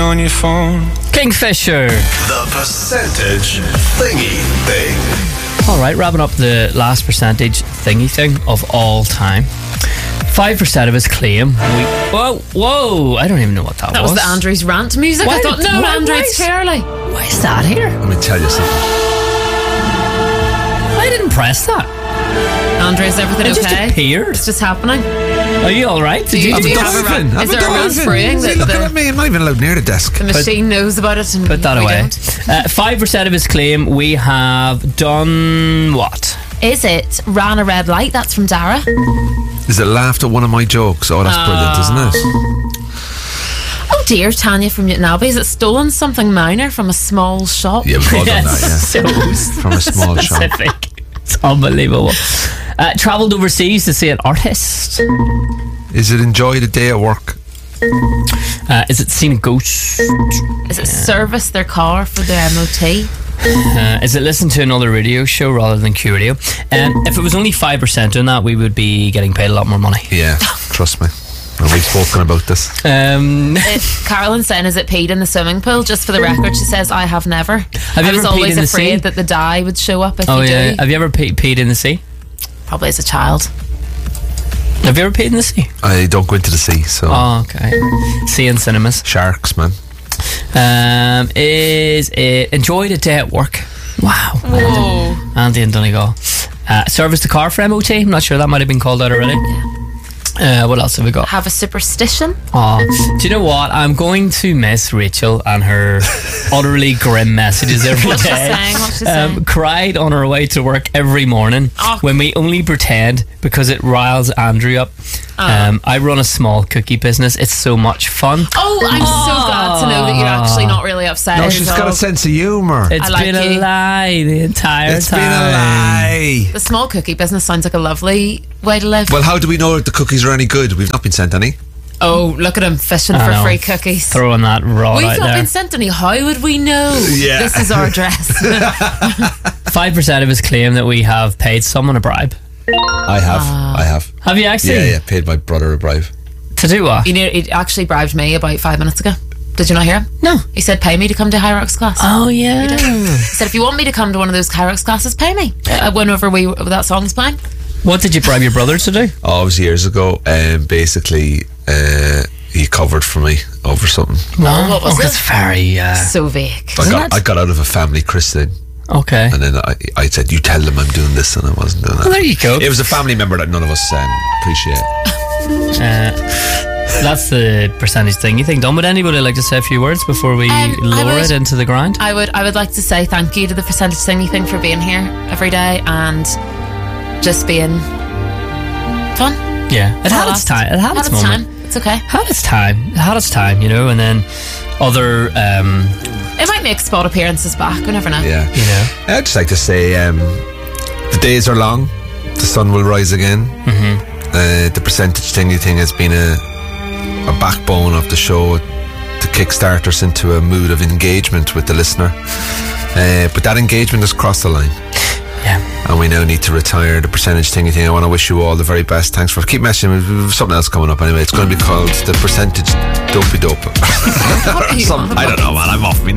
on your phone. Kingfisher. The percentage thingy thing. Alright, wrapping up the last percentage thingy thing of all time. 5% of his claim. Whoa, I don't even know what that was. That was the Andrew's rant music. I thought, no, Andrew, it's Charlie. Why is that here? Let me tell you something. I didn't press that. Andrew, is everything It just okay? appeared. It's just happening. Are you alright? Do you have a rant? Is there a rant spraying that Looking at me, I'm not even allowed near the desk. the machine knows about it? And Put that we away. don't? 5% of his claim, we have done what? Is it ran a red light? That's from Dara. Is it laughed at one of my jokes? Oh, that's brilliant, isn't it? Oh dear, Tanya from Newton Abbey. Is it stolen something minor from a small shop? Yeah, we've all done that, yeah. So From a small shop. specific. It's unbelievable. Travelled overseas to see an artist. Is it enjoy the day at work? Is it seen a ghost? Is it service their car for their MOT? Is it listen to another radio show rather than Q Radio? If it was only 5% doing that, we would be getting paid a lot more money. Yeah, trust me. And we've spoken about this. Carolyn's saying, is it peed in the swimming pool? Just for the record, she says, I have never. Have you I was ever peed always in the sea? afraid that the dye would show up if Oh you yeah. do. Have you ever peed in the sea? Probably as a child. Have you ever peed in the sea? I don't go into the sea, so... Oh, okay. Sea and cinemas. Sharks, man. Is it enjoyed a day at work? Wow. Whoa. Andy and Donegal. Service the car for MOT? I'm not sure, that might have been called out already. What else have we got? Have a superstition? Oh, do you know what? I'm going to miss Rachel and her utterly grim messages every What's she day. saying? What's she saying? Cried on her way to work every morning when we only pretend because it riles Andrew up. I run a small cookie business. It's so much fun. Oh, I'm so glad to know that you're actually not really upset. No, she's got a sense of humour. It's I like been a you. lie the entire It's time. been a lie. The small cookie business sounds like a lovely way to live. Well, how do we know if the cookies are any good? We've not been sent any. Oh, look at him fishing I for know. free cookies. Throwing that rod We've out not there. been sent any. How would we know? Yeah. This is our address. 5% of his claim that we have paid someone a bribe. I have. Have you actually? Yeah, paid my brother a bribe. To do what? He actually bribed me about 5 minutes ago. Did you not hear him? No. He said, pay me to come to High Rocks class. Oh, yeah. He said, if you want me to come to one of those High Rocks classes, pay me. Whenever that song's playing. What did you bribe your brother to do? Oh, it was years ago. Basically, he covered for me over something. No, what was it? It's very... So vague. I got out of a family christening. Okay. And then I said, you tell them I'm doing this, and I wasn't doing that. Well, there you go. It was a family member that none of us appreciate. That's the percentage thing. You think done? Would anybody like to say a few words before we lower it into the ground? I would like to say thank you to the percentage thingy thing for being here every day and just being fun. Yeah. It had its time. It had its moment. time. It's okay. Had its time. It had its time, you know, and then other... It might make spot appearances back. We never know. Yeah. You know. I'd just like to say the days are long, the sun will rise again. The percentage thingy thing has been a backbone of the show to kickstart us into a mood of engagement with the listener. But that engagement has crossed the line. Yeah. And we now need to retire the percentage thingy thing. I want to wish you all the very best. Thanks for keep messaging. We've something else coming up anyway. It's going to be called the percentage dopey dope. I don't know, man. I'm off me.